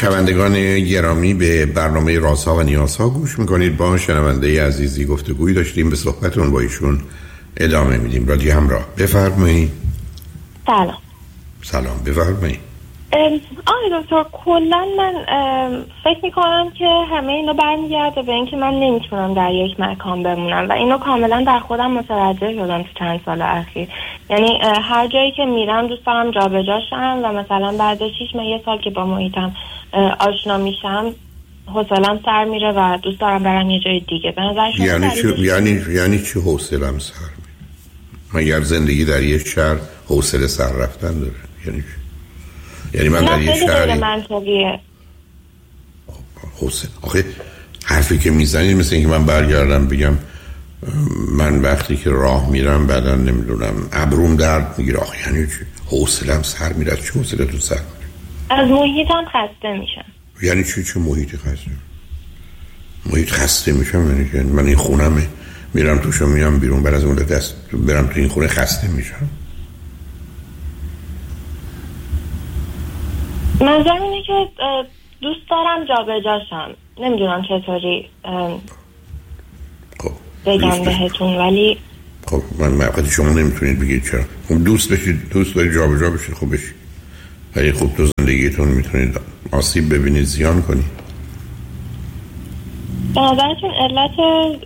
شنوندگان گرامی، به برنامه رازها و نیازها گوش میکنید. با شنونده عزیزی گفتگویی داشتیم، به صحبتون با ایشون ادامه میدیم. رادیو همراه، بفرمایید. سلام، بفرمایید. آقای دکتر، کلا من فکر میکنم که همه اینا برمیگرده به اینکه من نمیتونم در یک مکان بمونم و اینو کاملا در خودم متوجه شدم تو چند سال اخیر. یعنی هر جایی که میرم دوست دارم جابجا شم و مثلا بعد 6 ماه 1 سال که با محیطم آشنا میشم حوصله‌ام سر میره و دوست دارم برم یه جای دیگه. به نظر شما یعنی چی حوصله‌ام سر میره؟ مگر زندگی در یه شهر حوصله سر رفتن داره؟ یعنی چی؟ یعنی من در یه شهری حسین، آخه حرفی که میزنید مثل اینکه من برگردم بگم من وقتی که راه میرم بعدا نمیدونم ابروم درد میگیره. آخه یعنی چی حوصله‌ام سر میره؟ چه حوصله تو سر میره؟ از محیطم خسته میشم. یعنی چه محیطی خسته؟ محیط خسته میشم یعنی که من این خونمه، میرم توش و میام بیرون، بعد از اون دست برم تو این خونه خسته میشم. منظورم اینه که دوست دارم جابجا شم. نمیدونم چطوری بگم بهتون، ولی خب من شما نمیتونید بگید چرا. خب دوست بشید، دوست دارید جابجا بشید، خب بشید. ولی خب تو زندگیتون میتونید آسیب ببینید، زیان کنید. به نظرتون علت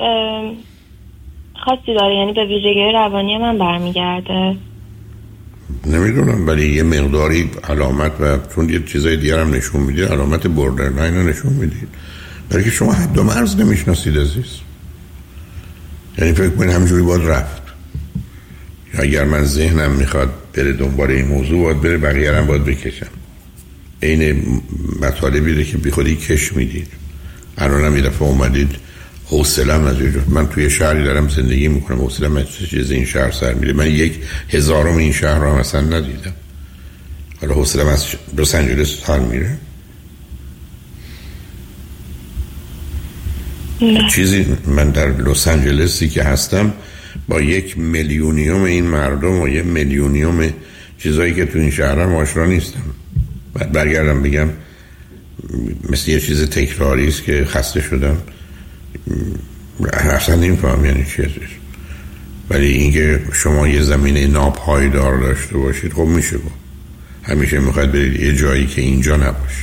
خاصی داره؟ یعنی به ویژگی روانی من برمیگرده؟ نمیدونم، ولی یه مقداری علامت و چون یه چیزای دیگر هم نشون میدید، علامت بوردرلاین رو نشون میدید. برای که شما حد و مرز نمیشناسید عزیز. یعنی فکر کنید همینجوری باید رفت. یا اگر من ذهنم میخواد بره دنبال این موضوع، باید بره، بقیه هم باید بکشم. این مطالبی رو که بی خودی کش میدید. الان هم یه دفعه اومدید حوصله‌ام از یه جور، من توی شهری دارم زندگی میکنم، حوصله‌ام از چیز این شهر سر میره. من 1/1000 این شهر رو اصلا ندیدم، حالا حوصله‌ام از لس آنجلس سر میره. چیزی من در لس آنجلسی که هستم با 1,000,000 این مردم و 1,000,000 چیزایی که تو این شهرم آشنا نیستم. بعد برگردم بگم مثل یه چیز تکراری است که خسته شدم، اصلا نمی‌فهم یعنی چی هستش. ولی اینکه شما یه زمینه ناپایدار داشته باشید، خب میشه با همیشه میخواید برید یه جایی که اینجا نباشه.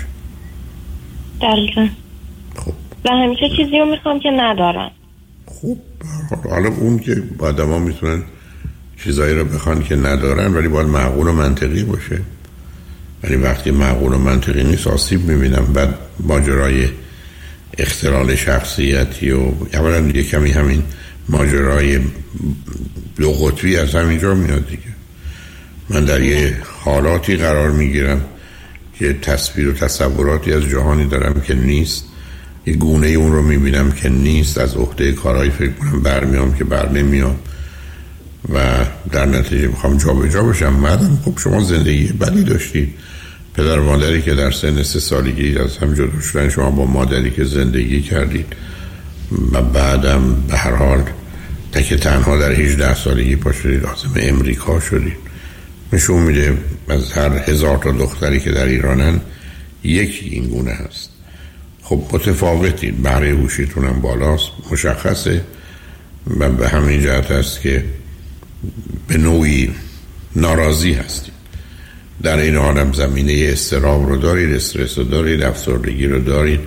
دقیقا. خب و همیشه چیزی رو میخوام که ندارم. خب حالا اون که آدم ها میتونن چیزایی رو بخوان که ندارن، ولی باید معقول و منطقی باشه. ولی وقتی معقول و منطقی نیست آسیب میبینم. بعد ماجرای اختلال شخصیتی و اولا یه کمی همین ماجرای دو قطبی از همینجا میاد دیگه. من در یه حالاتی قرار میگیرم که تصویر و تصوراتی از جهانی دارم که نیست، یه گونه اون رو میبینم که نیست، از عهده کارهایی فکر کنم برمیام که بر نمیام و در نتیجه میخوام جا به جا بشم. مردم خب شما زندگی بدی داشتید، پدر و مادری که در سن 3 سالگی از هم جدا شدن، شما با مادری که زندگی کردید و بعدم به هر حال تک تنها در 18 سالگی پا شدید عازم امریکا شدید. نشون میده از هر 1000 تا دختری که در ایرانن یکی این گونه هست. خب متفاوتید، بهره هوشیتون هم بالاست، مشخصه و به همین جهت است که به نوعی ناراضی هستید. در این حالم زمینه اضطراب رو دارید، استرس رو دارید، افسردگی رو دارید،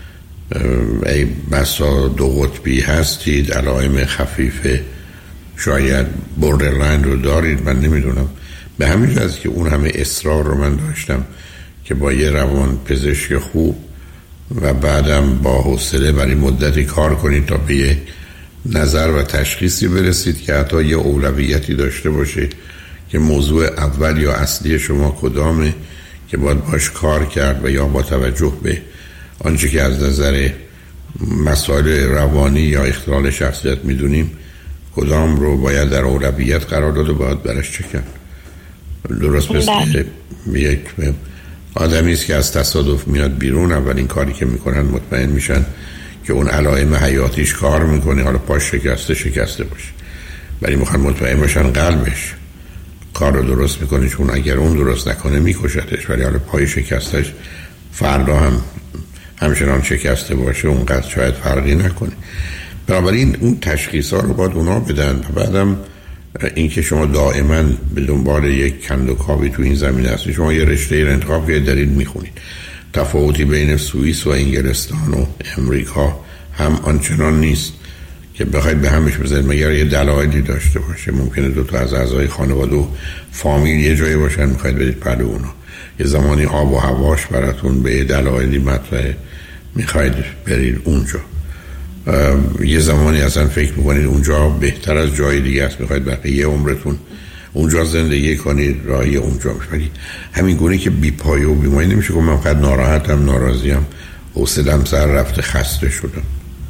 ای بسا دو قطبی هستید، علائم خفیف شاید بوردرلاین رو دارید. من نمیدونم. به همین جهت است که اون همه اصرار رو من داشتم که با یه روان پزشک خوب و بعدم با حوصله برای مدتی کار کنید تا به یه نظر و تشخیصی برسید که حتی یه اولویتی داشته باشه که موضوع اول یا اصلی شما کدامه که باید باش کار کرد و یا با توجه به آنچه که از نظر مسائل روانی یا اختلال شخصیت میدونیم کدام رو باید در اولویت قرار داد و باید برش چه کرد. درست مثل یک آدمی است که از تصادف میاد بیرون، اولین کاری که میکنن مطمئن میشن که اون علائم حیاتیش کار میکنه، حالا پاش شکسته باشه، ولی میخوان مطمئن باشن قلبش کار رو درست میکنه، چون اگر اون درست نکنه میکشتش. ولی حالا پای شکستش فردا هم همچنان شکسته باشه اونقدر شاید فرقی نکنه. بنابراین اون تشخیص ها رو باید اونا بدن و بعدم اینکه شما دائما به دنبال یک کندوکاوی تو این زمینه هستید. شما یه رشته رو انتخاب کردید دارید میخونید. تفاوتی بین سوئیس و انگلستان و امریکا هم آنچنان نیست که بخواید به همش بزنید مگر یه دلایلی داشته باشه. ممکنه دو تا از اعضای خانواده و فامیل یه جایی باشن میخواید برید پلو اونا. یه زمانی آب و هواش براتون به دلایلی مطرحه میخواید برید اونجا. یه زمانی اصلا فکر میکنید اونجا بهتر از جای دیگه است، میخواید بقیه عمرتون اونجا زندگی کنید، راهی اونجا میشید. همین گونه که بی پایه و بی مایه نمیشه که من فقط ناراحتم، ناراضیم، حوصله‌ام سر رفته، خسته شدم.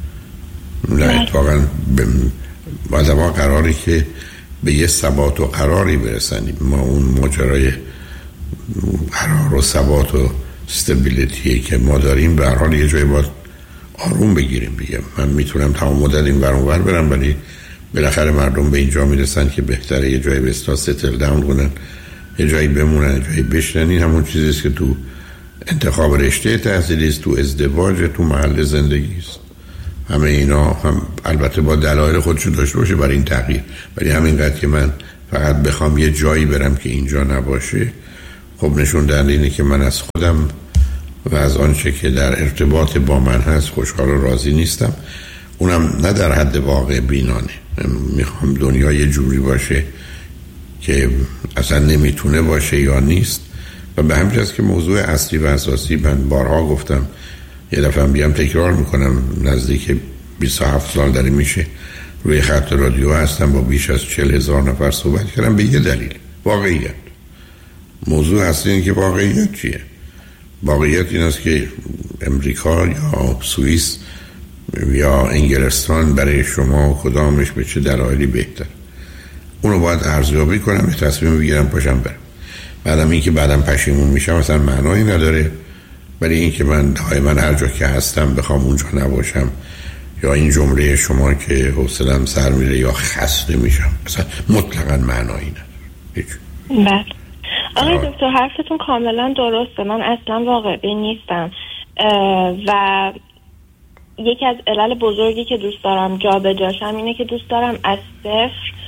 نه اتفاقا باید ما قراری که به یه ثبات و قراری برسنیم. ما اون ماجرای قرار و ثبات و استابیلیتی که ما داریم به هر حال یه جایی باید آروم بگیریم. بگم من میتونم تمام مدت این ور اون ور برم، ولی بالاخره مردم به اینجا میرسن که بهتره یه جایی به استا ستل داون کنن، یه جایی بمونن، یه جایی بشنن. این همون چیزیست که تو انتخاب رشته تحصیلی است، تو ازدواج، تو محل زندگی است. همه اینا هم البته با دلایل خودشو داشته باشه برای این تغییر، ولی همینقدر که من فقط بخوام یه جایی برم که اینجا نباشه، خب نشون دهنده اینه که من از خودم و از آنچه که در ارتباط با من هست خوشحال و راضی نیستم. اونم نه در حد واقع بینانه. میخوام دنیا یه جوری باشه که اصلا نمیتونه باشه یا نیست. و به همین جاست که موضوع اصلی و اساسی، من بارها گفتم، یه دفعه بیام تکرار میکنم، نزدیک 27 سال داره میشه روی خط رادیو هستم، با بیش از 40,000 نفر صحبت کردم به یه دلیل: واقعیت. موضوع اصلی اینه که واقعیت چیه؟ واقعیت این است که امریکا یا سوئیس یا انگلستان برای شما کدامش به چه دلایلی بهتر، اونو باید ارزیابی کنم، به تصمیم بگیرم پاشم برم. بعدم این که بعدم پشیمون میشم اصلا معنایی نداره. ولی این که من دائما هر جا که هستم بخوام اونجا نباشم، یا این جمله شما که حوصله‌ام سر میره یا خسته میشم، اصلا مطلقاً معنایی نداره. هیچ. بله آقای دکتر حرفتون کاملا درسته. من اصلا واقعی نیستم و یکی از علل بزرگی که دوست دارم جا به جاشم اینه که دوست دارم از صفر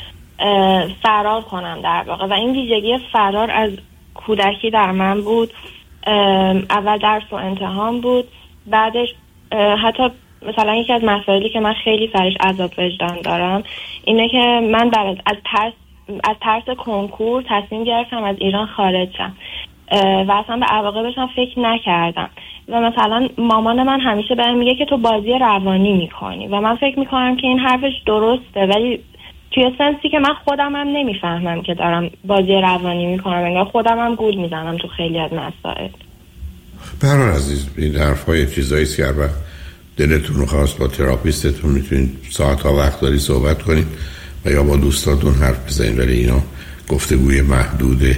فرار کنم در واقع. و این ویژگی فرار از کودکی در من بود. اول درس و امتحان بود، بعدش حتی مثلا یکی از مسائلی که من خیلی سرش عذاب وجدان دارم اینه که من بعد از ترس کنکور تصمیم گرفتم از ایران خارج شم و اصلا به عواقبش هم فکر نکردم. و مثلا مامان من همیشه بهم میگه که تو بازی روانی میکنی و من فکر میکنم که این حرفش درسته، ولی توی سنسی که من خودم هم نمیفهمم که دارم بازی روانی میکنم، انگار خودم هم گول میزنم تو خیلی از مسائل. برای عزیز این حرفای چیزاییست که هر وقت دلتون رو خواست با تراپیستتون میتونید ساعتها وقت داری صحبت کنید و یا با دوستاتون حرف بزنید، ولی اینا گفتگوی محدود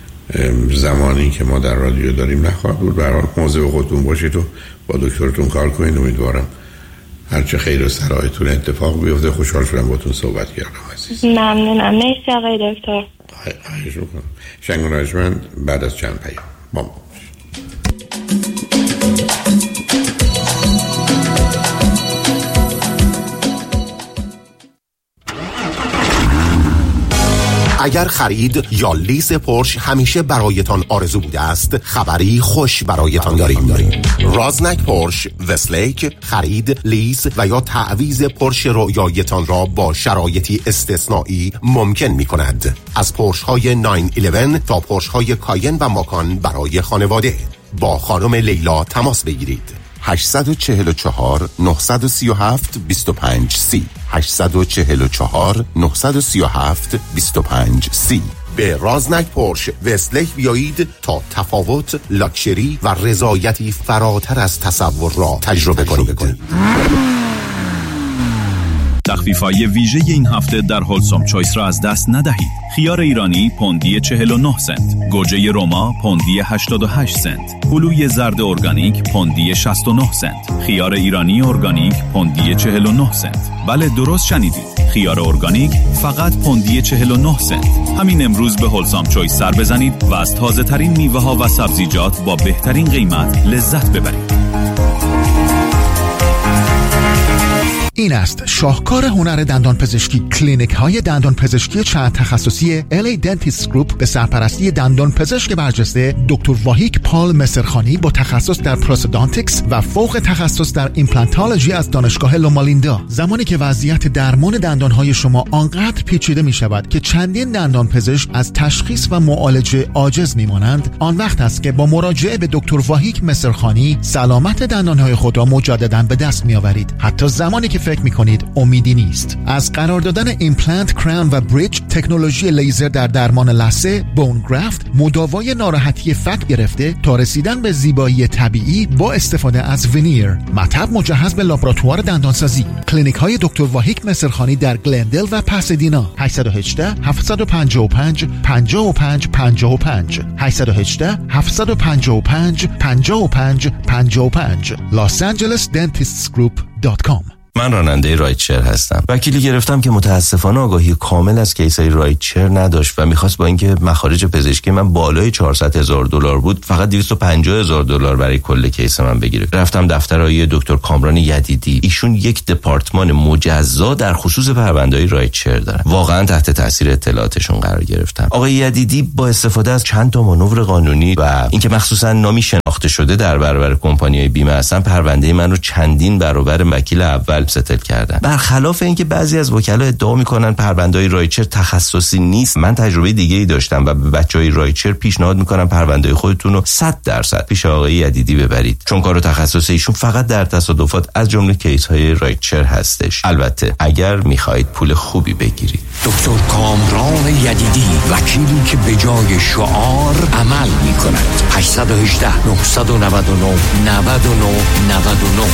زمانی که ما در رادیو داریم نخواهد بود. برای مواظب خودتون باشید و با دکترتون کار کنید. امیدوارم هرچه خیر و صلاحتون اتفاق بیفته. خوشحال شدم باهاتون صحبت کردم عزیز. ممنونم. مرسی آقای دکتر. خواهش می‌کنم. شنگ و رجمند بعد از چند پیام با اگر خرید یا لیز پورش همیشه برایتان آرزو بوده است، خبری خوش برایتان داریم. رازنک پورش وستلیک خرید، لیز و یا تعویض پورش رویایتان را با شرایطی استثنایی ممکن می کند. از پورش های 911 تا پورش های کاین و ماکان برای خانواده. با خانم لیلا تماس بگیرید. 844 937 2530 844 937 2530. به رازنک پورش وستلیک بیایید تا تفاوت، لاکچری و رضایتی فراتر از تصور را تجربه کنید. تخفیف‌های ویژه این هفته در هولسوم چویس را از دست ندهید. خیار ایرانی پوندی 49 سنت، گوجه روما پوندی 88 سنت، هلوی زرد ارگانیک پوندی 69 سنت، خیار ایرانی ارگانیک پوندی 49 سنت. بله درست شنیدید، خیار ارگانیک فقط پوندی 49 سنت. همین امروز به هولسوم چویس سر بزنید و از تازه ترین میوه ها و سبزیجات با بهترین قیمت لذت ببرید. این است شاهکار هنر دندان پزشکی. کلینیک های دندان پزشکی چند تخصصی LA Dentist Group به سرپرستی دندان پزشک برجسته دکتر واهیک پال مصرخانی با تخصص در پروستودانتیکس و فوق تخصص در ایمپلانتولوژی از دانشگاه لومالیندا. زمانی که وضعیت درمان دندان های شما آنقدر پیچیده می شود که چندین دندان پزشک از تشخیص و معالجه عاجز می مانند، آن وقت است که با مراجعه به دکتر واهیک مصرخانی سلامت دندان های خود را مجددا به دست می آورید، حتی زمانی که فکر میکنید امیدی نیست. از قرار دادن ایمپلنت، کراون و بریج، تکنولوژی لیزر در درمان لثه، بون گرافت، مداوای ناراحتی فک گرفته تا رسیدن به زیبایی طبیعی با استفاده از ونیر، مطب مجهز به لابراتوار دندانسازی. کلینیک های دکتر واهیک مصرخانی در گلندل و پاسادینا. 818 755 55 55 818 755 55 55 losangelesdentistsgroup.com. من راننده رایتشر هستم. وکیلی گرفتم که متاسفانه آگاهی کامل از کیسای رایتشر نداشت و میخواست با اینکه مخارج پزشکی من بالای $400,000 بود فقط $250,000 برای کل کیس من بگیره. رفتم دفتر آقای دکتر کامران یدیدی. ایشون یک دپارتمان مجزا در خصوص پرونده‌های رایتشر دارن. واقعا تحت تاثیر اطلاعاتشون قرار گرفتم. آقای یدیدی با استفاده از چند تا مانور قانونی و اینکه مخصوصا نامی شناخته شده در برابر کمپانی‌های بیمه هستن، پرونده من رو چندین برابر وکیل اول ستل کردن. برخلاف اینکه بعضی از وکلا ادعا میکنن پرونده‌های رایتشر تخصصی نیست، من تجربه دیگه‌ای داشتم و به بچهای رایتشر پیشنهاد میکنم پرونده خودتون رو 100% پیش آقای یدیدی ببرید، چون کار و تخصص ایشون فقط در تصادفات از جمله کیس‌های رایتشر هستش. البته اگر میخواهید پول خوبی بگیرید. دکتر کامران یدیدی، وکیلی که به جای شعار عمل میکند. 818 999 99 99.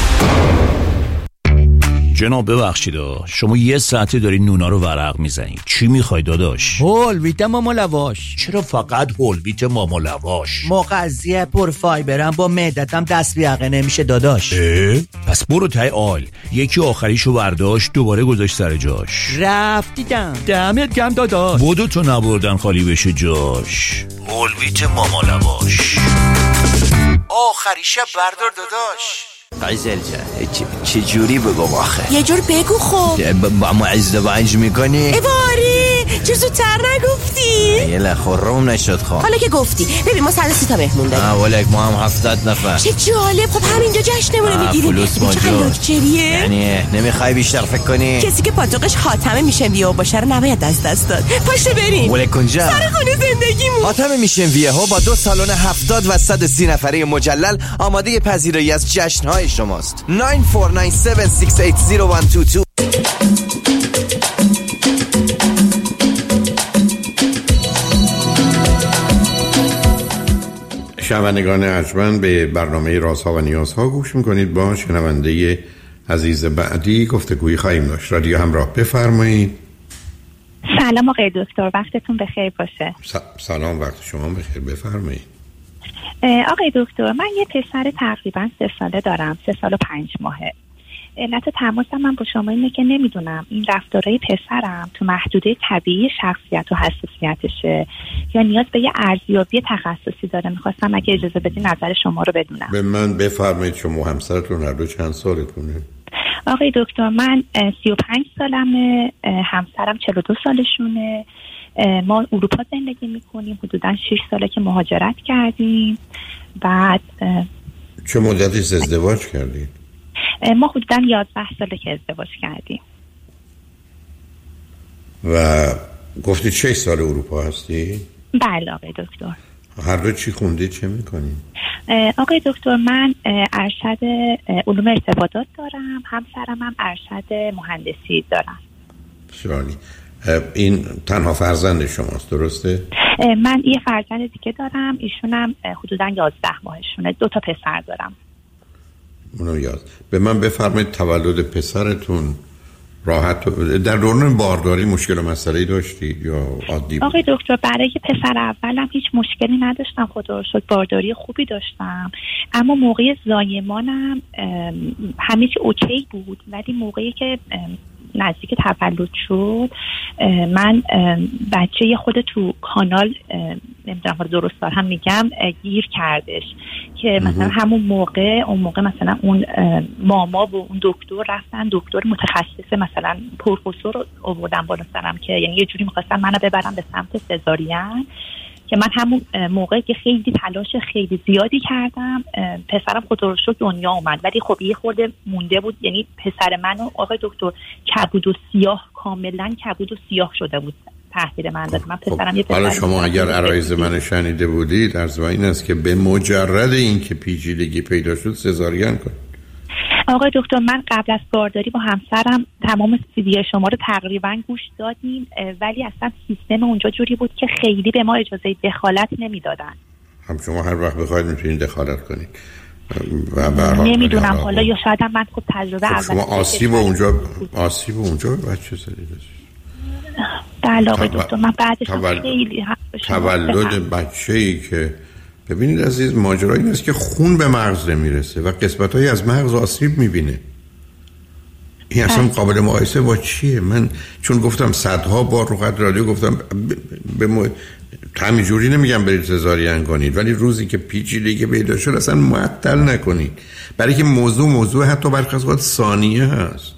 جناب ببخشید شما یه ساعته داری نونا رو ورق میزنید. چی میخوای داداش؟ هولویت ماما لواش. چرا فقط هولویت ماما لواش؟ مغذیه پر فایبرم، با معدتم دست بیاقه نمیشه داداش. پس برو تای آل. یکی آخریشو برداشت دوباره گذاشت سر جاش. رفتیدم. دمت گرم داداش. بودو تو نبردن خالی بشه جاش. هولویت ماما لواش. آخریشه بردار داداش. فیصل جان چه جوری بگم آخه؟ یه جور بگو خب. با ما ازدواج میکنی؟ باری چرا زودتر نگفتی؟ یه لخورم نشد خواه. حالا که گفتی ببین ما 130 تا مهمون داریم. ولک ما هم 70 نفر. چه جالب. خب همینجا جشنمونه میگیریم. چه لاکچریه؟ یعنی نمیخوای بیشتر فکر کنی؟ کسی که پاتوقش خاتمه میشن ویو باشه رو نباید از دست داد. پاشو بریم. ولک کنجا سر خونه زندگیمون. خاتمه میشن ویو با 2 سالن 70 و 130 نفره مجلل آماده پذیرایی از جشن‌های شماست. 9497680122. شنوندگان ارجمند به برنامه رازها و نیازها گوش میکنید. با شنونده عزیز بعدی گفتگویی خواهیم داشت. رادیو همراه، بفرمایید. سلام آقای دکتر، وقتتون بخیر باشه. سلام، وقت شما بخیر، بفرمایید. آقای دکتر، من یه پسر تقریبا 3 ساله دارم، 3 سال و 5 ماهه. علت تماسم من با شما اینه که نمیدونم این رفتارهای پسرم تو محدوده طبیعی شخصیت و حساسیتشه یا نیاز به یه ارزیابی تخصصی داره. میخواستم اگه اجازه بدین نظر شما رو بدونم. به من بفرمایید شما همسرتون هر دو چند سالتونه؟ آقای دکتر، من 35 سالمه، همسرم 42 سالشونه. ما اروپا زندگی میکنیم، حدوداً 6 ساله که مهاجرت کردیم. بعد چه مدتی ازدواج کردید؟ ما حدوداً 11 ساله که ازدواج کردیم. و گفتید 6 سال اروپا هستی؟ بله آقای دکتر. هر دو چی خوندید، چه میکنید؟ آقای دکتر، من ارشد علوم ارتباطات دارم، همسرم هم ارشد مهندسی دارم. بسیاری. این تنها فرزند شماست درسته؟ من یه فرزند دیگه دارم، ایشونم حدوداً 11 ماهشونه. 2 تا پسر دارم. اونو یاد. به من بفرمایید تولد پسرتون راحت. در دوران بارداری مشکل و مسئله‌ای داشتی یا عادی بود؟ آقای دکتر برای که پسر اولم هیچ مشکلی نداشتم، خدا رو شکر بارداری خوبی داشتم، اما موقع زایمانم همه چی اوکی بود، ولی موقعی که نزدیک تولد شد من بچه خود تو کانال نمیدونم درست دارم میگم گیر کردش که مثلا همون موقع مثلا اون ماما و اون دکتر رفتن دکتر متخصص مثلا پروفسور رو آوردن بالا سرم که یعنی یه جوری می‌خواستن منو ببرن به سمت سزارین، که من همون موقع که خیلی تلاش خیلی زیادی کردم پسرم خدا رو شکر دنیا اومد، ولی خب یه خورده مونده بود، یعنی پسر منو آقای دکتر کبود و سیاه، کاملا کبود و سیاه شده بود تحویل من داد. من پسرم یه پسر. حالا شما اگر عرایض من شنیده بودید عرض این است که به مجرد اینکه پیچیدگی پیدا شد سزارین کنید. آقای دکتر من قبل از بارداری با همسرم تمام CD شما رو تقریبا گوش دادیم، ولی اصلا سیستم اونجا جوری بود که خیلی به ما اجازه دخالت نمیدادن. هم شما هر وقت بخواید میتونید دخالت کنید و نمیدونم حالا یا شاید من خب تجربه اول شما آسیب اونجا بچه زدید. بله آقای دکتر من بعدش خیلی تولد بچه‌ای که ببینید عزیز ماجرا این است که خون به مغز نمیرسه و قسمت‌هایی از مغز آسیب می‌بینه. این اصلا قابل مقایسه با چیه؟ من چون گفتم صدها بار رو خط رادیو گفتم همینجوری نمیگم برید سزارین کنید، ولی روزی که پیچیدگی پیدا شد اصلا معطل نکنید، برای که موضوع حتی برخی از وقت ثانیه هست.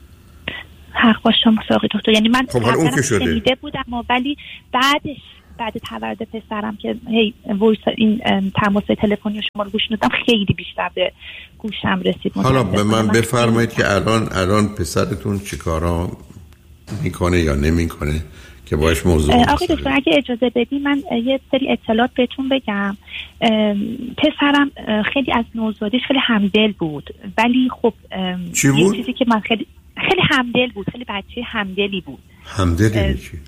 حق با شما آقای دکتر، یعنی من خب حالا اون که شده بودم ولی بعد تولد پسرم که هی وایس این تماس تلفنی شما رو گوش میدم خیلی بیشتر به گوشم رسید. حالا به من بفرمایید که الان پسرتون چیکارا میکنه یا نمیکنه که باش موضوع آقای دکتر اگه اجازه بدی من یه سری اطلاعات بهتون بگم. پسرم خیلی از نوزادیش خیلی همدل بود، ولی خب چی بود؟ یه چیزی که من خیلی همدل بود، خیلی بچه همدلی بود. همدلی چی؟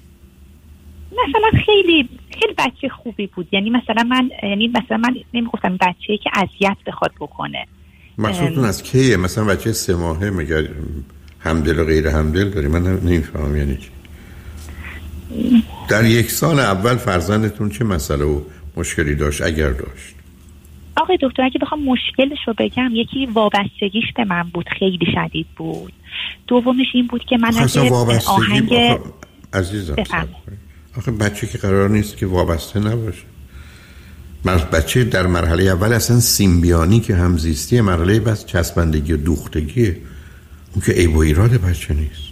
مثلا خیلی بچه خوبی بود، یعنی مثلا من نمیگفتم بچه‌ای که اذیت بخواد بکنه. مقصودتون از کیه؟ مثلا بچه 3 ماهه میگه همدل و غیر همدل داری؟ من نمیفهمم یعنی چی. در 1 سال اول فرزندتون چه مسئله و مشکلی داشت اگر داشت؟ آقای دکتر اگه بخوام مشکلش رو بگم، یکی وابستگیش به من بود، خیلی شدید بود. دومش این بود که من آهنگ عزیزم آخه بچه که قرار نیست که وابسته نباشه. بچه در مرحله اول اصلا سیمبیانی که همزیستی، مرحله بس چسبندگی و دوختگیه، اون که عیب و ایراد بچه نیست.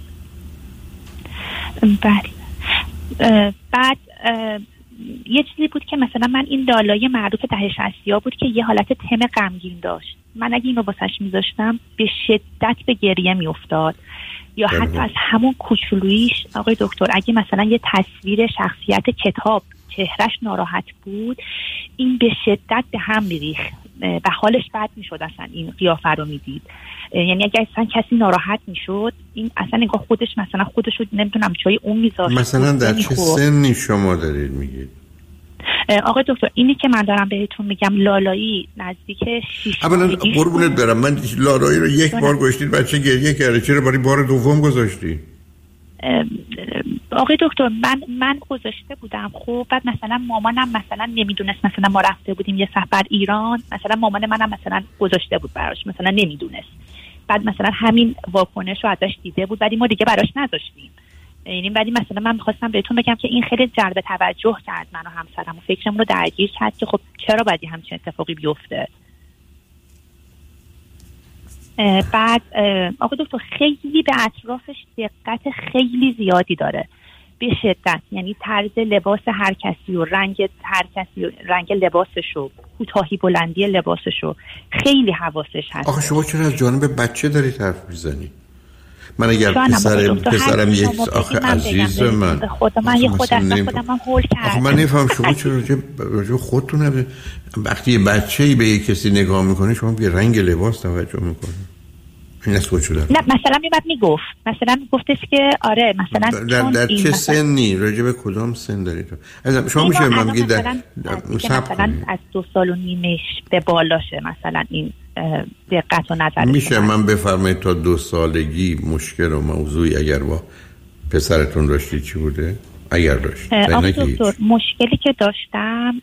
بله. بعد یه چیزی بود که مثلا من این لالای معروف دهه 60 بود که یه حالت تم غمگین داشت. من اگه اینو واسش میذاشتم به شدت به گریه میافتاد، یا حتی از همون کوچولویش آقای دکتر اگه مثلا یه تصویر شخصیت کتاب چهرش ناراحت بود، این به شدت به هم میریخت و حالش بد میشد. اصلا این قیافه رو میدید، یعنی اگه اصلا کسی ناراحت میشد این اصلا نگاه خودش رو نمیدونم جای اون میذاشت. مثلا در چه سنی شما دارید میگید؟ آقای دکتر اینی که من دارم بهتون میگم لالایی نزدیک 6 اولا قربونت برم، من لالایی رو 1 بار گذاشتید بچه گریه کرده، چرا برای بار دوم گذاشتی؟ آقای دکتر من گذاشته بودم. خب بعد مثلا مامانم مثلا نمیدونست، مثلا ما رفته بودیم یه سفر ایران، مثلا مامان منم مثلا گذاشته بود براش، مثلا نمیدونست، بعد مثلا همین واکنش رو ازش دیده بود ولی ما دیگه براش نذاشتیم. یعنی بعدی مثلا من می‌خواستم بهتون بگم که این خیلی جلب توجه کرد من و همسرم و فکرمون رو درگیر کرد که خب چرا باید همچین اتفاقی بیفته. بعد آقای دکتر خیلی به اطرافش دقت خیلی زیادی داره، به شدت، یعنی طرز لباس هر کسی و رنگ هر کسی و رنگ لباسش و کوتاهی بلندی لباسش و خیلی حواسش هست. آخه شما چرا از جانب بچه دارید حرف میزنی؟ من اگر پسرم یک آخه عزیز من خدا من یه خودم هول کردم. آخه من نفهم شما چرا راجع خودتون وقتی یه بچه‌ای به یک کسی نگاه میکنه شما به رنگ لباس توجه میکنه؟ این از کجا داره؟ نه مثلا میگفت مثلا میگفتش که آره مثلا در چه سنی؟ راجع به کدام سن دارید؟ شما میشه من بگید مثلا از 2 سال و نیمش به بالاشه مثلا این دقت و نظر میشه من بفرمایید تا 2 سالگی مشکل و موضوعی اگر با پسرتون داشتید چی بوده؟ اگر داشت دکتر مشکلی که داشتم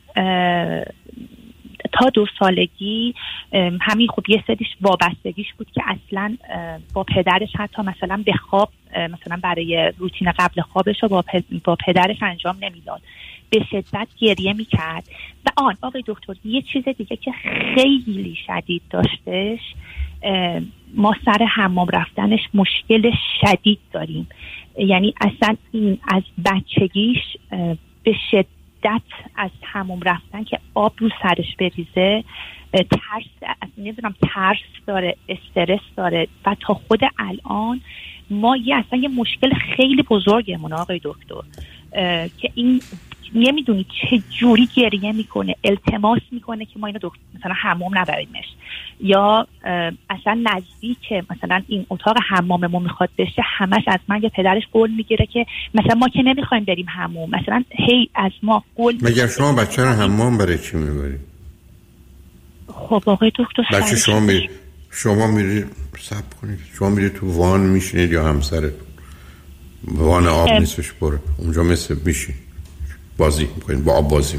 تا 2 سالگی همین خب یه سریش وابستگیش بود که اصلا با پدرش حتی مثلا به خواب مثلا برای روتین قبل خوابش رو با پدرش انجام نمیداد، به شدت گریه میکرد. و آقای دکتر یه چیز دیگه که خیلی شدید داشتش، ما سر حمام رفتنش مشکل شدید داریم. یعنی اصلا این از بچگیش به شدت از حمام رفتن که آب رو سرش بریزه ترس داره، استرس داره و تا خود الان ما اصلا یه مشکل خیلی بزرگمونه آقای دکتر که این نمیدونی چه جوری گریه میکنه، التماس میکنه که ما اینو مثلا حمام نبریمش، یا اصلا نزدیک مثلا این اتاق حماممون میخواد بشه همش از من یا پدرش قول میگیره که مثلا ما که نمیخوایم بریم حمام، مثلا هی از ما قول. مگر شما بچه رو حمام برای چی میبرید؟ خب آقای دکتر بچه شما میرید صبر کنید، شما میرید تو وان میشینید یا همسرتون وان آب نیستش بره اونجا مثل میشین بازی میکنید با آب بازی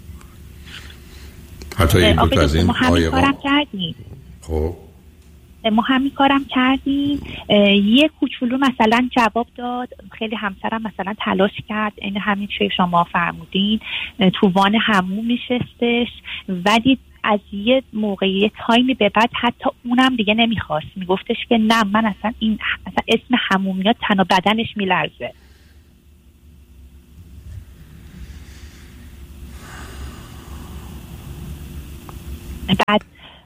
حتی این بود از این آیه کارم کردیم. خب ما همین کارم کردیم، یه کوچولو مثلا جواب داد، خیلی همسرم مثلا تلاش کرد این همین چیزی شما فرمودین تو وان حموم میشستش، ولی از یه موقعی تایمی به بعد حتی اونم دیگه نمیخواست، میگفتش که نه من اصلا این اصلا اسم حمومیات تن و بدنش میلرزه. بعد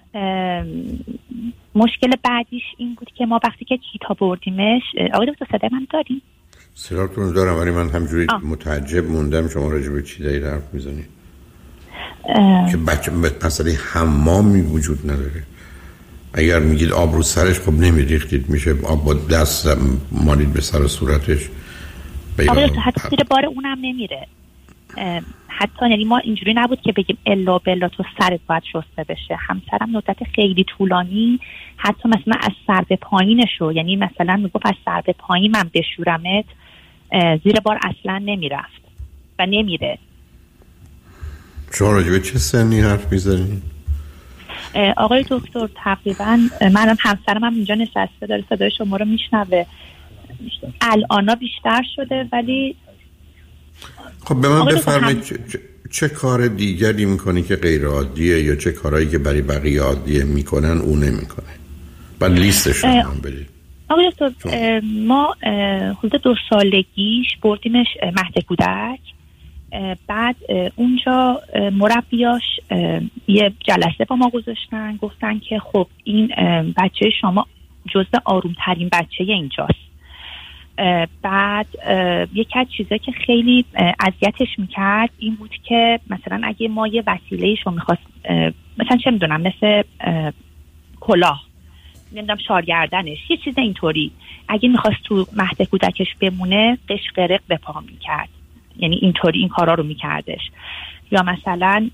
مشکل بعدیش این بود که ما وقتی که کیتا بردیمش، آقای دکتر صدای من داریم؟ صداتون دارم ولی من همجوری متعجب موندم شما راجع به چی دارید حرف میزنید که بچه مسئله حمامی وجود نداره. اگر میگید آب رو سرش خب نمیریختید، میشه آب با دست مالید به سر و صورتش. آقای دکتر حتی زیر بار اونم نمیره، حتی یعنی ما اینجوری نبود که بگیم الا بلا تو سرت باید شسته بشه. همسرم مدت خیلی طولانی حتی مثلا از سر به پایینشو، یعنی مثلا میگفت از سر به پایین من بشورمت، زیر بار اصلا نمیرفت و نمیره. شما راجع به چه سنی حرف میزنید؟ آقای دکتر تقریبا منم همسرم هم اینجا نشسته داره صدای شما رو میشنوه، الانا بیشتر شده ولی خب به من بفرمایید چه کار دیگری میکنی که غیر عادیه یا چه کارهایی که برای بقیه عادیه میکنن اون نمیکنه؟ بعد لیستش رو من بدید. آقای دکتر ما حدود 2 سالگیش بردیمش مهد کودک، بعد اونجا مربیاش یه جلسه با ما گذاشتن، گفتن که خب این بچه شما جزء آرومترین بچه اینجاست. بعد یکی از چیزایی که خیلی اذیتش میکرد این بود که مثلا اگه ما یه وسیله‌ایش رو میخواست مثلا چه میدونم مثل کلاه نمیدونم شارگردنش یه چیز اینطوری اگه میخواست تو مهد کودکش بمونه قشقرق به پا میکرد، یعنی اینطوری این کارا رو میکردش. یا مثلا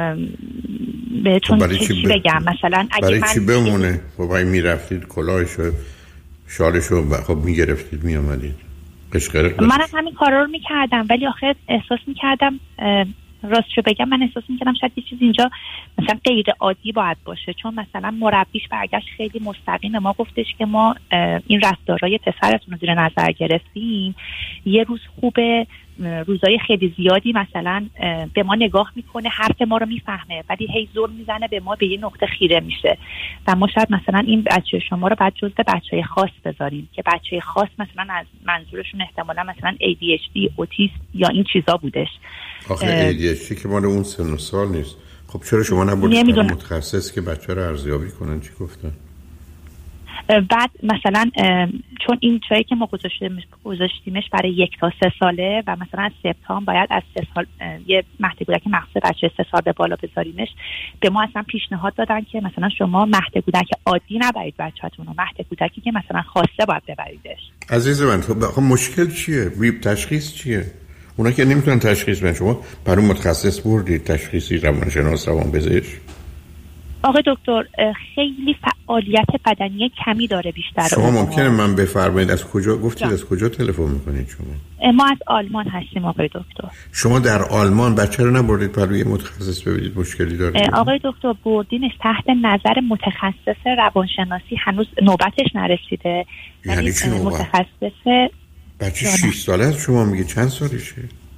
بهتون چی بگم مثلا اگه برای چی بمونه؟ خب اگه میرفتید کلاهشو شالشو خب میگرفتید میامدید قشقرق. من همین کارا رو میکردم ولی آخر احساس میکردم راستشو بگم من احساس میکردم شاید یه چیز اینجا مثلا غیر عادی باید باشه، چون مثلا مربیش برگشت خیلی مستقیم ما گفتش که ما این رفتارهای پسرتون رو زیر نظر گرفتیم، یه روز خوبه روزای خیلی زیادی مثلا به ما نگاه میکنه حرف ما رو میفهمه ولی هی زور میزنه به ما به یه نقطه خیره میشه و ما شاید مثلا این بچه شما رو بعد جزء بچهای خاص بذاریم که بچه خاص مثلا از منظورشون احتمالا مثلا ADHD اوتیسم یا این چیزا بودش. آخه ADHD که مال اون سن و سال نیست. خب چرا شما نبردید متخصص که بچه رو ارزیابی کنن؟ چی گفتن؟ بعد مثلا چون این جایی که ما گذاشتیمش برای 1 تا 3 ساله و مثلا از سپتامبر باید از 3 سال یه مهد کودک مخصوص بچه 3 سال به بالا بذاریمش، به ما اصلا پیشنهاد دادن که مثلا شما مهد کودک عادی نبرید بچه‌تون رو، مهد کودکی که مثلا خواسته باید ببریدش. عزیز من خب مشکل چیه؟ تشخیص چیه؟ اونا که نمیتونن تشخیص بدن، شما برای متخصص بردید تشخیصی، روانشناس، روانپزشک؟ آقای دکتر خیلی فعالیت بدنی کمی داره بیشتر. شما ممکنه من بفرمایید از کجا گفتید از کجا تلفن میکنید شما؟ ما از آلمان هستیم آقای دکتر. شما در آلمان بچه رو نبردید برای متخصص ببینید مشکلی داره؟ آقای دکتر بردینش تحت نظر متخصص روانشناسی، هنوز نوبتش نرسیده. یعنی چی نوبت؟ متخصص بچه 6 ساله است، شما میگه چند سالشه؟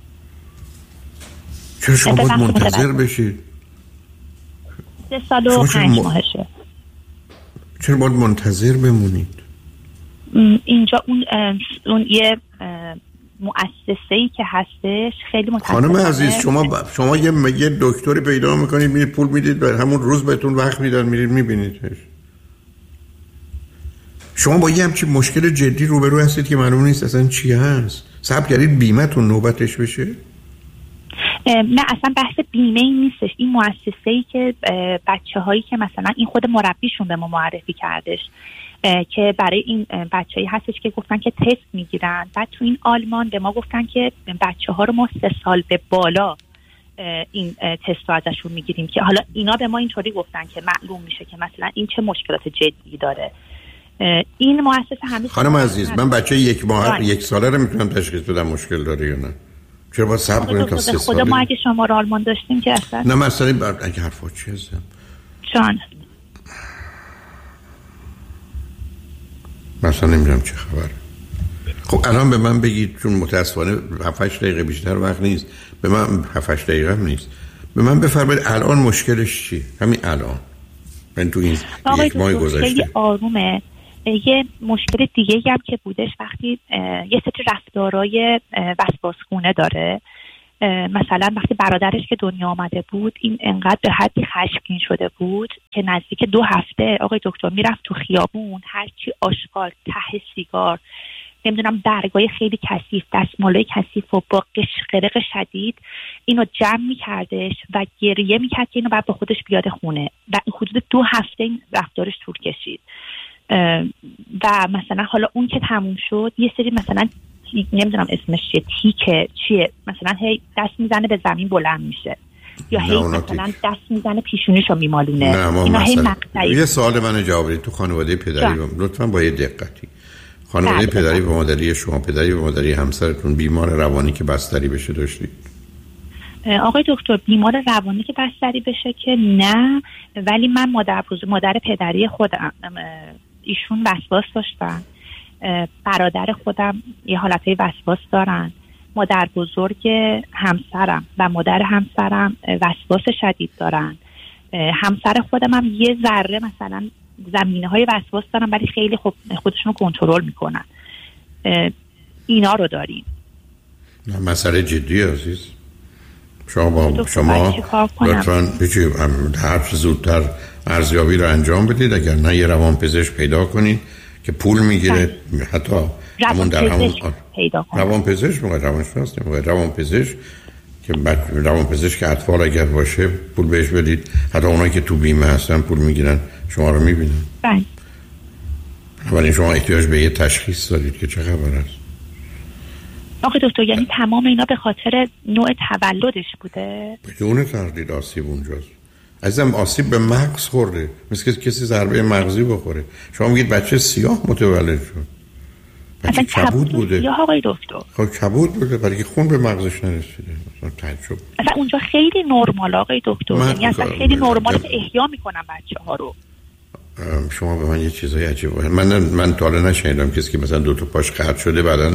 چرا شما باید منتظر بشید؟ 3 سال و 5 ماهشه. چرا باید منتظر بمونید؟ اینجا اون یه مؤسسه‌ای که هستش خیلی متاسفانه. خانم عزیز شما یه دکتری پیدا میکنید، میرید پول میدید و همون روز بهتون وقت میدن میرید میبینیدش. شما با یه همچین مشکل جدی روبرو هستید که معلوم نیست اصلا چی هست. صبر کردید بیمه‌تون نوبتش بشه؟ نه اصلا بحث بیمه ای نیستش. این مؤسسه‌ای که بچه‌هایی که مثلا این خود مربیشون به ما معرفی کردش که برای این بچه‌ای هستش که گفتن که تست میگیرن، بعد تو این آلمان به ما گفتن که بچه‌ها رو ما 3 سال به بالا این تست رو ازشون میگیریم، که حالا اینا به ما اینطوری گفتن که معلوم میشه که مثلا این چه مشکلات جدی داره. این مؤسسه هنوز. خانم عزیز من بچه 1 ساله رو میتونم تشخیص بدم مشکل داره یا نه؟ چرا باید صبر کنید تا 3 ساله؟ خدا ما اگه شما رو آلمان داشتیم که اصلا نه مثلا اگه حرفا چی هستم جان مثلا نمیدونم چه خبره. خب الان به من بگید، چون متاسفانه 7-8 دقیقه بیشتر وقت نیست، به من 7-8 دقیقه هم نیست، به من بفرمایید الان مشکلش چی؟ همین الان من تو این 1 ماه گذشته خیلی آرومه. یه مشکل دیگه هم که بودش وقتی یه سری رفتارای وسواسگونه داره، مثلا وقتی برادرش که دنیا آمده بود این انقدر به حدی خشمگین شده بود که نزدیک 2 هفته آقای دکتر میرفت تو خیابون هرچی آشغال، ته سیگار، نمیدونم برگای خیلی کثیف، دستمالای کثیف و با قشقرق شدید اینو جمع میکردش و گریه میکرد که اینو بعد با خودش بیاد خونه و حدود 2 هفته این رفتارش طول کشید. و مثلا حالا اون که تموم شد یه سری مثلا نمیدونم اسمش چیه مثلا هی دست میزنه به زمین بلند میشه یا هی مثلا دست میزنه پیشونیشو میمالونه. اینا هی مقطعی. یه سوال من جواب بدید. تو خانواده پدری لطفاً با یه دقتی، خانواده پدری و مادری شما، پدری و مادری همسرتون بیمار روانی که بستری بشه داشتید؟ آقای دکتر بیمار روانی که بستری بشه که نه، ولی من مادر پدری خودم ایشون وسواس داشتن، برادر خودم یه حالتهای وسواس دارن، مادر بزرگ همسرم و مادر همسرم وسواس شدید دارن، همسر خودم هم یه ذره مثلا زمینه‌های وسواس دارن ولی خیلی خوب خودشونو کنترل میکنن. اینا رو داریم. نه مسئله جدی عزیز. شما لطفاً هر زودتر ارزیابی رو انجام بدید. اگر نه یه روانپزشک پیدا کنید که پول میگیره، حتی همون در همون روانپزشک موقع روانشناس موقع روانپزشک که روانپزشک اطفال اگر باشه پول بهش بدید. حتی اونایی که تو بیمه هستن پول میگیرن شما رو میبینن. بله. ولی شما احتیاج به یه تشخیص دارید که چه خبر است. آقای دکتر یعنی تمام اینا به خاطر نوع تولدش بوده؟ بدون تردید آسیب اونجاست عزیزم. آسیب به مغز خورده، مثل کسی ضربه مغزی بخوره. شما میگید بچه سیاه متولد شد، بچه کبود بوده. یا آقای دکتر خب کبود بوده برای که خون به مغزش نرسیده. مثلا تعجب. اصلا اونجا خیلی نرمال آقای دکتر، یعنی اصلا خیلی نرماله که احیا میکنن بچه‌ها رو. شما به من یه چیزای عجیبه. من تا حالا نشنیدم کسی که مثلا 2 تا پاش قطع شده بعداً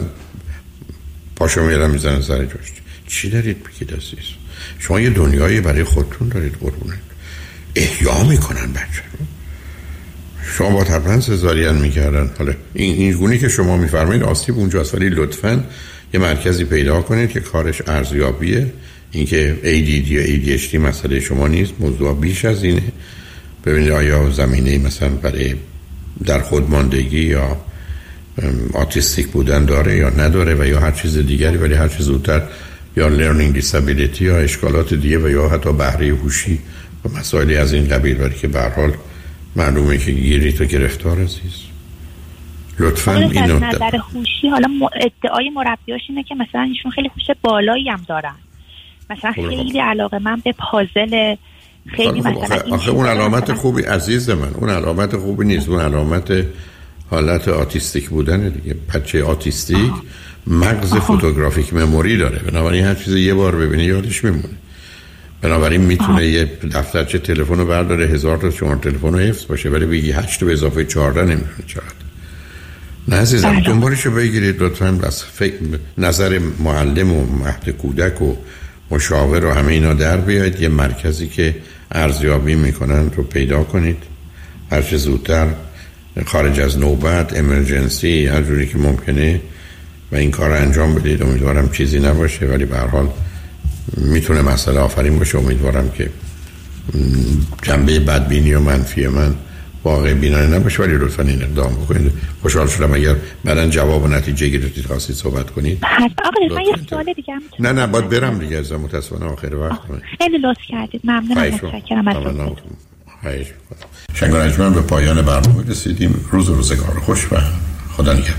پاشو میرم میزنه سر جاش. چی دارید بگید عزیز؟ شما یه دنیایی برای خودتون دارید قربونت. احیا میکنن بچه رو. شما با طبعا سزارین میکردن. حالا این گونی که شما میفرمایید آسیب اونجاست، ولی لطفاً یه مرکزی پیدا کنید که کارش ارزیابیه. اینکه ADD یا ADHD مسئله شما نیست، موضوع بیش از اینه. ببینید آیا زمینه مثلا برای در خودماندگی یا آتیستیک بودن داره یا نداره و یا هر چیز دیگری، ولی هر چیز زودتر یا لرنینگ دیسابیلیتی یا اشکالات دیگه و یا حتی بهره هوشی و مسائلی از این قبیل، ولی که به هر حال معلومه که گیری تو گرفتار عزیز. لطفاً اینو از نظر هوشی حالا ادعای مربیاش اینه که مثلا ایشون خیلی هوش بالایی هم دارن، مثلا خیلی علاقه من به پازل، خیلی مثلا آخه اون علامت خوبی عزیز من، اون علامت خوبی نیست، اون علامت حالت آتیستیک بودن دیگه. بچه آتیستیک مغز فوتوگرافیک مموری داره، بنابراین هر چیز یه بار ببینه یادش میمونه، بنابراین میتونه یه دفترچه تلفن رو برداره 1000 تا شماره تلفن رو حفظ باشه، ولی بگی 8 به اضافه 14 نمیدونه چقدر. نه عزیزم، دنبالشو بگیرید لطفاً. بس نظر معلم و مهد کودک و مشاور و همه اینا در بیاید، یه مرکزی که ارزیابی میکنن رو پیدا کنید هر چه زودتر، خارج از نوبت، امرجنسی، هر جوری که ممکنه و این کار انجام بدید. امیدوارم چیزی نباشه، ولی به هر حال میتونه مسئله آفرین باشه. امیدوارم که جنبه بدبینی و منفی من واقع بینانه نباشه، ولی لطفاً این اقدام بکنید. خوشحال شدم اگر بعداً جواب و نتیجه گرفتید خواستید صحبت کنید. آقا من یه سوال دیگه هم نه باید برم دیگه، از متاسفانه آخر وقت. خیلی لطف کردید، ممنونم، متشکرم ازتون. شنگانجمن به پایان برنامه رسیدیم. روزگار خوش و خدا نگهدار.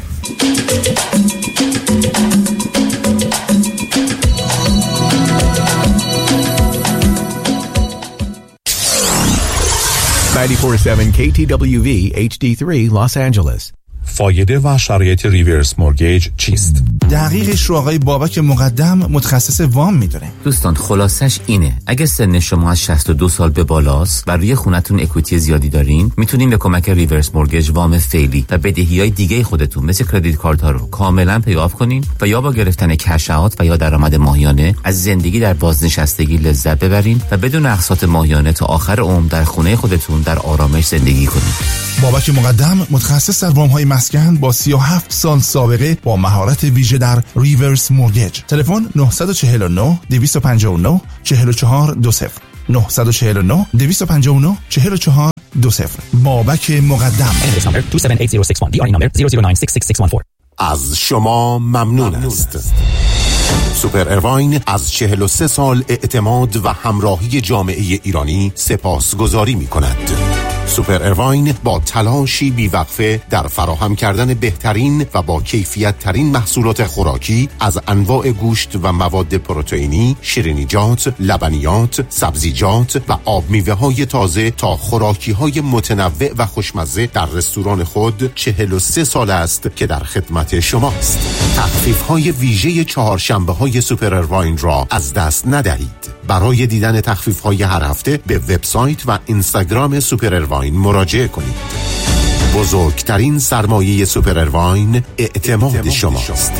94.7 KTWV HD3 Los Angeles. فایده و شرایط ریورس مورگیج چیست؟ دقیقش رو آقای بابک مقدم متخصص وام میدونه. دوستان خلاصش اینه، اگه سن شما از 62 سال به بالاست و روی خونتون اکویتی زیادی دارین، میتونین به کمک ریورس مورگیج وام فعلی و بدهیای دیگه خودتون مثل کردیت کارت ها رو کاملا پیاف کنین و یا با گرفتن کش اوت و یا درآمد ماهیانه از زندگی در بازنشستگی لذت ببرین و بدون اقساط ماهیانه تا آخر عمر در خونه خودتون در آرامش زندگی کنین. بابک مقدم متخصص در وام های مسکن با 37 سال سابقه با مهارت ویژه در ریورس مورگیج. تلفن 949 259 4420 949 259 4420. بابک مقدم. از شما ممنون است. سوپر اروین از 43 سال اعتماد و همراهی جامعه ایرانی سپاسگزاری می کند. سوپر اروین با تلاشی بیوقفه در فراهم کردن بهترین و با کیفیت ترین محصولات خوراکی از انواع گوشت و مواد پروتئینی، شیرینیجات، لبنیات، سبزیجات و آب میوه های تازه تا خوراکی های متنوع و خوشمزه در رستوران خود 43 سال است که در خدمت شماست. تخفیف های ویژه چهارشنبه های سوپر اروین را از دست ندهید. برای دیدن تخفیف های هر هفته به وبسایت و اینستاگرام سوپر اروین مراجعه کنید. بزرگترین سرمایه سوپر اروین اعتماد شماست.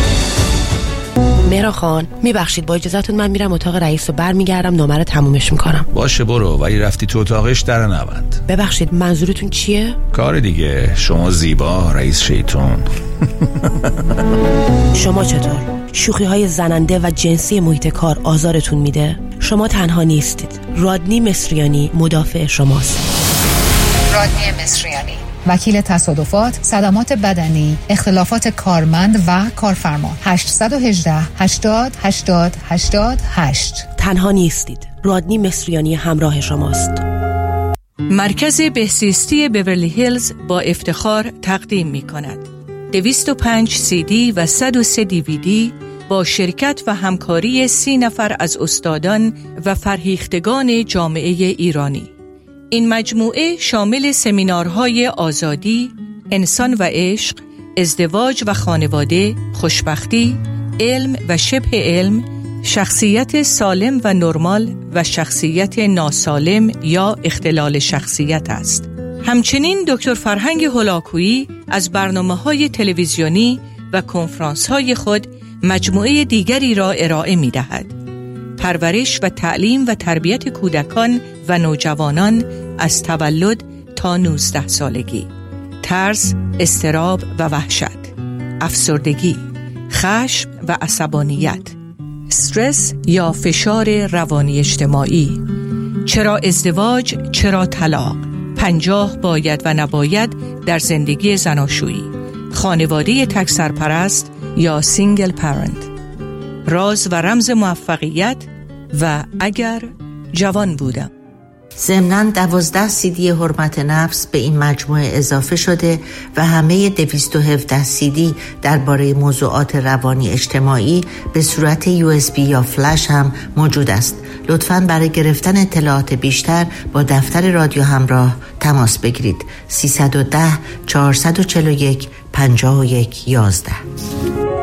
مهران خان میبخشید با اجازهتون من میرم اتاق رئیس و برمیگردم نامه رو تمومش میکنم. باشه برو، ولی رفتی تو اتاقش در نوند. ببخشید منظورتون چیه؟ کار دیگه، شما زیبا رئیس شیطون. شما چطور؟ شوخی های زننده و جنسی محیط کار آزارتون میده؟ شما تنها نیستید. رادنی مصریانی مدافع شماست. رادنی مصریانی، وکیل تصادفات، صدمات بدنی، اختلافات کارمند و کارفرما. 818 80 80 88. تنها نیستید. رادنی مصریانی همراه شماست. مرکز بهزیستی بیورلی هیلز با افتخار تقدیم می کند 205 CD و 103 DVD با شرکت و همکاری 30 نفر از استادان و فرهیختگان جامعه ایرانی. این مجموعه شامل سمینارهای آزادی، انسان و عشق، ازدواج و خانواده، خوشبختی، علم و شبه علم، شخصیت سالم و نرمال و شخصیت ناسالم یا اختلال شخصیت است. همچنین دکتر فرهنگ هولاکویی از برنامه‌های تلویزیونی و کنفرانس‌های خود مجموعه دیگری را ارائه می‌دهد. پرورش و تعلیم و تربیت کودکان و نوجوانان از تولد تا 19 سالگی، ترس، اضطراب و وحشت، افسردگی، خشم و عصبانیت، استرس یا فشار روانی اجتماعی، چرا ازدواج، چرا طلاق، 50 باید و نباید در زندگی زناشویی، خانواده تک سرپرست یا سینگل پرنت، راز و رمز موفقیت و اگر جوان بودم. ضمناً 12 CD حرمت نفس به این مجموعه اضافه شده و همه 217 CD درباره موضوعات روانی اجتماعی به صورت USB یا فلش هم موجود است. لطفاً برای گرفتن اطلاعات بیشتر با دفتر رادیو همراه تماس بگیرید. 310 441 51 11.